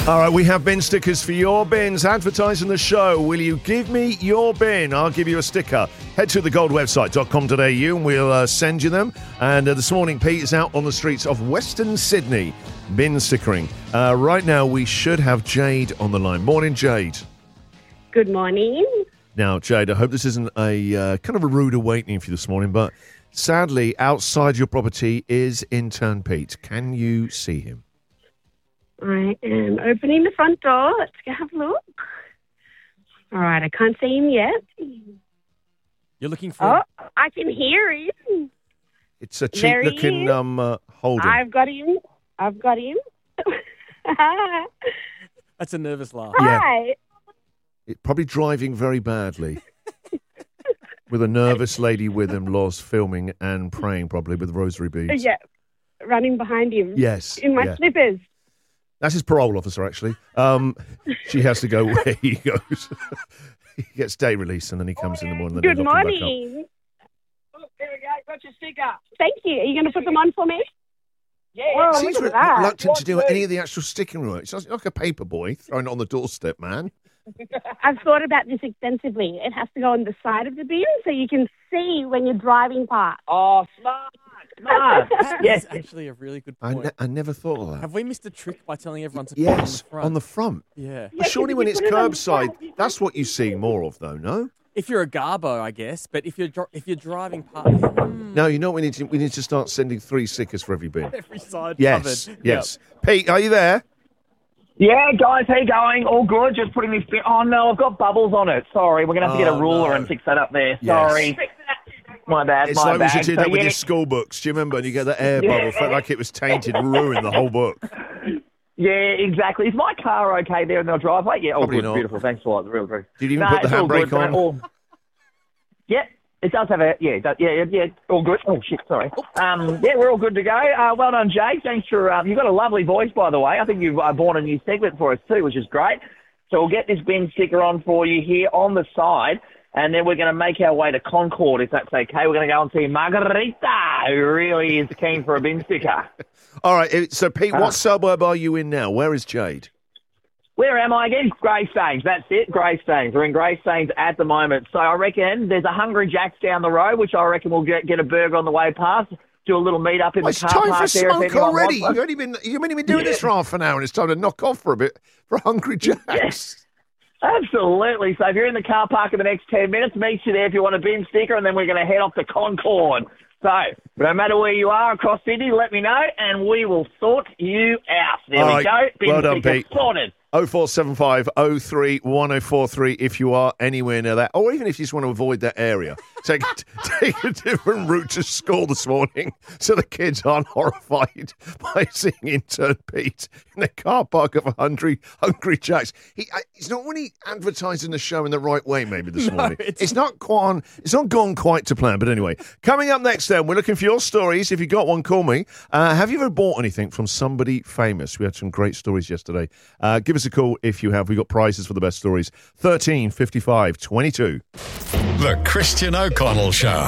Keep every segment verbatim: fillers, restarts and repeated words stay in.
All right, we have bin stickers for your bins. Advertising the show. Will you give me your bin? I'll give you a sticker. Head to the gold website dot com dot a u and we'll uh, send you them. And uh, this morning, Pete is out on the streets of Western Sydney, bin stickering. Uh, right now, we should have Jade on the line. Morning, Jade. Good morning. Now, Jade, I hope this isn't a uh, kind of a rude awakening for you this morning, but sadly, outside your property is intern Pete. Can you see him? I am opening the front door. Let's go have a look. All right, I can't see him yet. You're looking for... Oh, I can hear him. It's a There he cheap-looking is. um, uh, Holden. I've got him. I've got him. That's a nervous laugh. Yeah. Hi. It, probably driving very badly. With a nervous lady with him, Loz, filming and praying probably with rosary beads. Yeah, running behind him. Yes. In my yeah. slippers. That's his parole officer, actually. Um, she has to go where he goes. He gets day release and then he comes in the morning. And then Good they lock him back up. morning. Look, there we go. Got your sticker. Thank you. Are you going to put them on for me? Yeah. Oh, Seems look re- at that. reluctant to do any of the actual sticking work. It's like a paper boy throwing it on the doorstep, man. I've thought about this extensively. It has to go on the side of the bin so you can see when you're driving past. Oh, smart. Smart. That Yes. is actually a really good I, point. ne- I never thought of that. Have we missed a trick by telling everyone to put it on the Yes, front? on the front. Yeah. But surely Yeah, when you it's put it on the curbside, front. that's what you see more of, though, no? If you're a garbo, I guess, but if you're dri- if you're driving past hmm, No, you know what we need to we need to start sending three stickers for every bin. every side Yes, covered. yes. Pete, are you there? Yeah, guys, how you going? All good? Just putting this bit... Oh, no, I've got bubbles on it. Sorry, we're going to have to get Oh, a ruler no. and fix that up there. Yes. Sorry. My bad, It's my like bad. we did So, that with yeah. your school books. Do you remember? And you get the air Yeah. bubble, felt like it was tainted, ruined the whole book. Yeah, exactly. Is my car okay there in the driveway? Yeah, all Probably good. not. Beautiful. Thanks a lot. Real good. Did you even No, put the it's all handbrake good, on? but all- Yeah, it does have a... Yeah, it does, yeah, yeah, yeah, all good. Oh, shit, sorry. Um, yeah, we're all good to go. Uh, well done, Jay. Thanks for... Um, you've got a lovely voice, by the way. I think you've uh, born a new segment for us too, which is great. So we'll get this bin sticker on for you here on the side, and then we're going to make our way to Concord, if that's okay. We're going to go and see Margarita, who really is keen for a bin sticker. All right, eh, so Pete, Ah. what suburb are you in now? Where is Jade? Where am I again? Greystanes. That's it, Greystanes. We're in Greystanes at the moment. So I reckon there's a Hungry Jack's down the road, which I reckon we'll get, get a burger on the way past, do a little meet up in Well, the it's car time park for there. if smoke anyone already. wants You've one. only been you've only been doing Yeah. this for half an hour, and it's time to knock off for a bit for Hungry Jacks. Yes. Absolutely. So if you're in the car park in the next ten minutes, meet you there if you want a bin sticker, and then we're going to head off to Concord. So no matter where you are across Sydney, let me know, and we will sort you out. There All we right. go. Bin Well done, sticker Pete. sorted. oh four seven five oh three one oh four three if you are anywhere near that, or even if you just want to avoid that area. Take, take a different route to school this morning so the kids aren't horrified by seeing intern Pete in the car park of a Hungry, hungry Jacks. He, I, he's not really advertising the show in the right way maybe this No, morning. it's- It's not quite on, it's not gone quite to plan, but anyway. Coming up next then, we're looking for your stories. If you got one, call me. Uh, have you ever bought anything from somebody famous? We had some great stories yesterday. Uh, give us a call if you have. We got prizes for the best stories. thirteen fifty-five twenty-two. The Christian O'Connell Show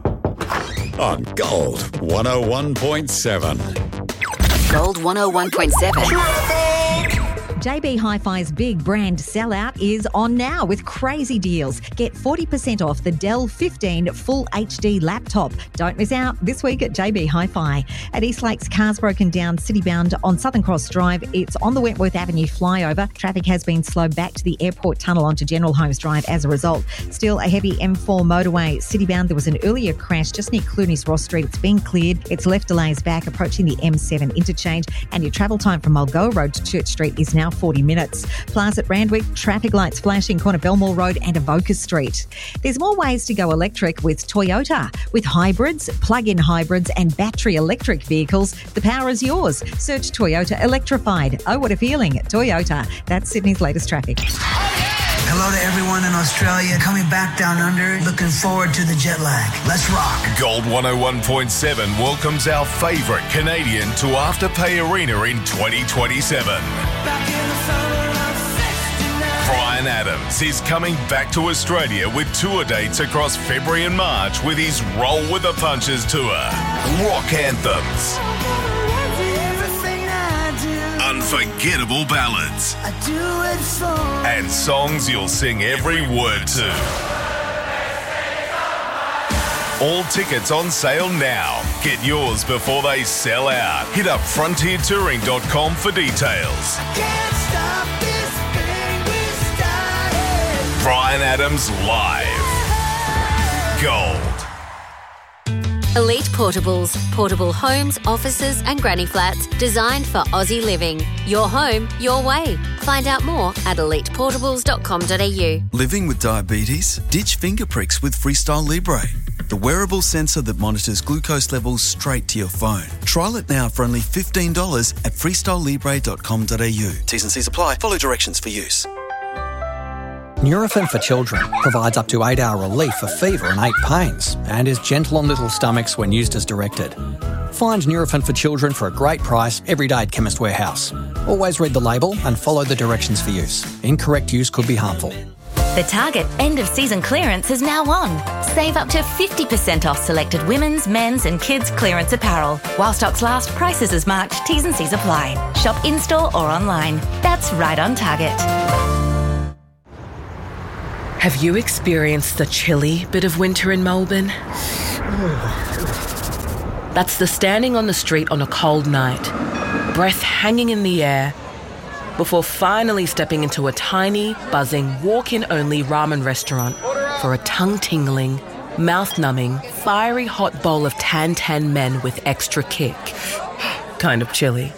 on Gold one oh one point seven. Gold one oh one point seven. J B Hi-Fi's big brand sellout is on now with crazy deals. Get forty percent off the Dell fifteen Full H D laptop. Don't miss out this week at J B Hi-Fi. At East Lakes, cars broken down citybound on Southern Cross Drive. It's on the Wentworth Avenue flyover. Traffic has been slowed back to the airport tunnel onto General Holmes Drive as a result. Still a heavy M four motorway citybound. There was an earlier crash just near Clooney's Ross Street. It's been cleared. It's left delays back approaching the M seven interchange, and your travel time from Mulgoa Road to Church Street is now forty minutes. Plus at Randwick, traffic lights flashing corner Belmore Road and Avoca Street. There's more ways to go electric with Toyota. With hybrids, plug-in hybrids and battery electric vehicles, the power is yours. Search Toyota Electrified. Oh, what a feeling. Toyota. That's Sydney's latest traffic. Hello to everyone in Australia coming back down under. Looking forward to the jet lag. Let's rock. Gold one oh one point seven welcomes our favourite Canadian to Afterpay Arena in twenty twenty-seven. Brian Adams is coming back to Australia with tour dates across February and March with his Roll with the Punches tour. Rock anthems, unforgettable ballads, I do it for and songs you'll sing every word to. All tickets on sale now. Get yours before they sell out. Hit up frontier touring dot com for details. Can't stop this thing we started. Bryan Adams live. Gold. Elite Portables. Portable homes, offices and granny flats designed for Aussie living. Your home, your way. Find out more at elite portables dot com dot a u. Living with diabetes? Ditch finger pricks with Freestyle Libre, the wearable sensor that monitors glucose levels straight to your phone. Trial it now for only fifteen dollars at freestyle libre dot com dot a u. T's and C's apply. Follow directions for use. Nurofen for Children provides up to eight hour relief for fever and ache pains and is gentle on little stomachs when used as directed. Find Nurofen for Children for a great price every day at Chemist Warehouse. Always read the label and follow the directions for use. Incorrect use could be harmful. The Target end of season clearance is now on. Save up to fifty percent off selected women's, men's and kids clearance apparel. While stocks last, prices as marked, T's and C's apply. Shop in-store or online. That's right on Target. Have you experienced the chilly bit of winter in Melbourne? That's the standing on the street on a cold night, breath hanging in the air, before finally stepping into a tiny, buzzing, walk-in-only ramen restaurant for a tongue-tingling, mouth-numbing, fiery hot bowl of tan-tan men with extra kick. Kind of chilly.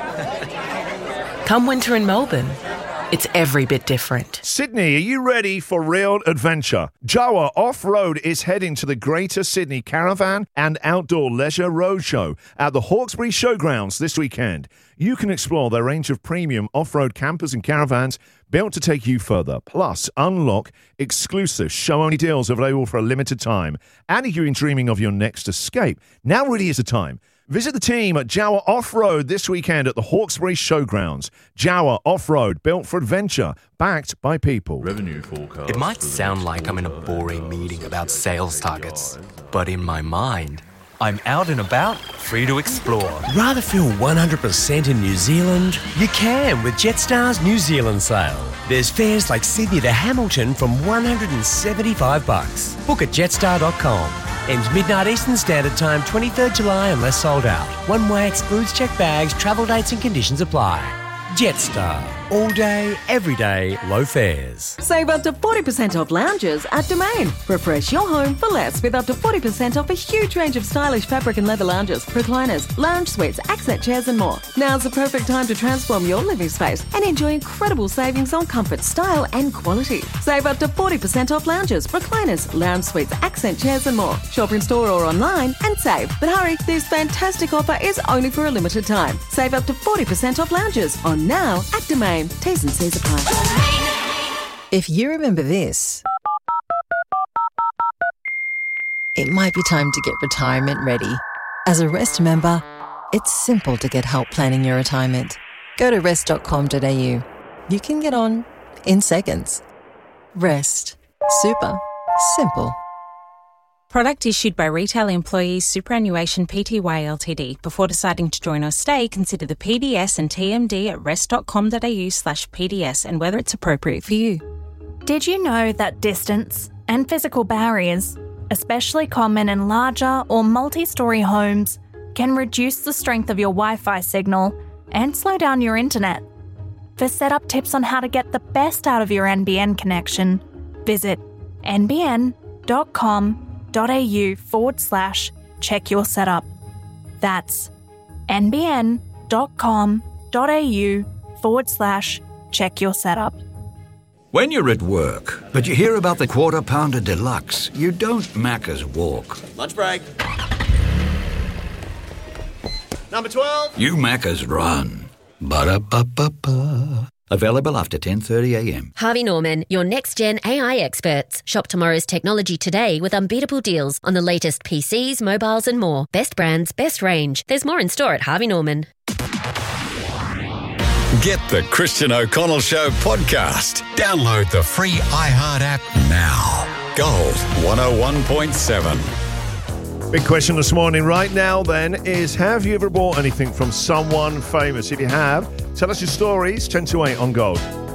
Come winter in Melbourne, it's every bit different. Sydney, are you ready for real adventure? Jawa Off-Road is heading to the Greater Sydney Caravan and Outdoor Leisure Roadshow at the Hawkesbury Showgrounds this weekend. You can explore their range of premium off-road campers and caravans built to take you further. Plus, unlock exclusive show-only deals available for a limited time. And if you've been dreaming of your next escape, now really is the time. Visit the team at Jawa Off-Road this weekend at the Hawkesbury Showgrounds. Jawa Off-Road, built for adventure, backed by people. Revenue forecast. It might sound like I'm in a boring meeting about sales targets, but in my mind, I'm out and about, free to explore. Rather feel one hundred percent in New Zealand? You can with Jetstar's New Zealand sale. There's fares like Sydney to Hamilton from one hundred seventy-five bucks. Book at jetstar dot com. Ends midnight Eastern Standard Time, twenty-third July unless sold out. One way excludes checked bags, travel dates and conditions apply. Jetstar. All day, every day, low fares. Save up to forty percent off lounges at Domain. Refresh your home for less with up to forty percent off a huge range of stylish fabric and leather lounges, recliners, lounge suites, accent chairs and more. Now's the perfect time to transform your living space and enjoy incredible savings on comfort, style and quality. Save up to forty percent off lounges, recliners, lounge suites, accent chairs and more. Shop in store or online and save. But hurry, this fantastic offer is only for a limited time. Save up to forty percent off lounges on now at Domain. T's and C's apply. If you remember this, it might be time to get retirement ready. As a Rest member, it's simple to get help planning your retirement. Go to rest dot com dot a u. You can get on in seconds. Rest. Super. Simple. Product issued by Retail Employees Superannuation Pty Ltd. Before deciding to join or stay, consider the P D S and T M D at rest dot com dot a u slash P D S and whether it's appropriate for you. Did you know that distance and physical barriers, especially common in larger or multi-storey homes, can reduce the strength of your Wi-Fi signal and slow down your internet? For setup tips on how to get the best out of your N B N connection, visit n b n dot com dot a u forward slash check your setup. That's n b n dot com dot a u forward slash check your setup. When you're at work, but you hear about the Quarter Pounder Deluxe, you don't Macca's walk. Lunch break. Number twelve. You Macca's run. Ba-da-ba-ba-ba. Available after ten thirty a m. Harvey Norman, your next-gen A I experts. Shop tomorrow's technology today with unbeatable deals on the latest P Cs, mobiles and more. Best brands, best range. There's more in store at Harvey Norman. Get the Christian O'Connell Show podcast. Download the free iHeart app now. Gold one oh one point seven. Big question this morning right now then is, have you ever bought anything from someone famous? If you have, tell us your stories. ten to eight on Gold.